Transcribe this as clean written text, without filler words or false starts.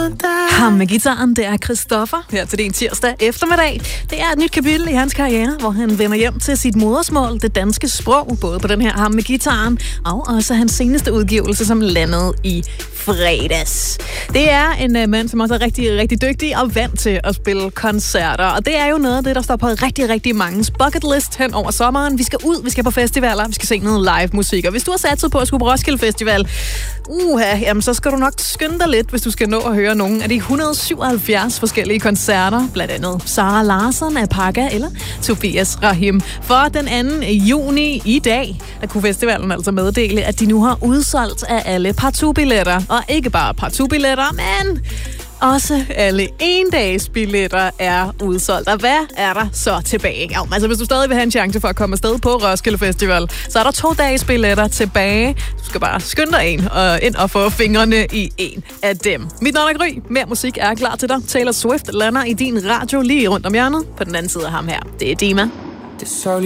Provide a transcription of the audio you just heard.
Ham med gitaren, det er Christoffer, her til din tirsdag eftermiddag. Det er et nyt kapitel i hans karriere, hvor han vender hjem til sit modersmål, det danske sprog, både på den her Ham med gitaren, og også hans seneste udgivelse, som landede i fredags. Det er en mand, som også er rigtig, rigtig dygtig og vant til at spille koncerter. Og det er jo noget af det, der står på rigtig, rigtig mange bucket list hen over sommeren. Vi skal ud, vi skal på festivaler, vi skal se noget live musik. Og hvis du har satset på at skulle på Roskilde Festival, jamen så skal du nok skynde dig lidt, hvis du skal nå at høre nogle af de 177 forskellige koncerter. Blandt andet Sara Larsson, Alpaca eller Tobias Rahim. For den 2. juni i dag, der kunne festivalen altså meddele, at de nu har udsolgt af alle partout-billetter. Og ikke bare partout-billetter, men også alle endagsbilletter er udsolgt. Og hvad er der så tilbage? Ja, altså hvis du stadig vil have en chance for at komme afsted på Roskilde Festival, så er der 2 dages billetter tilbage. Du skal bare skynde dig ind og få fingrene i en af dem. Mit navn er Gry. Mere musik er klar til dig. Taylor Swift lander i din radio lige rundt om hjørnet. På den anden side af ham her, det er Dima.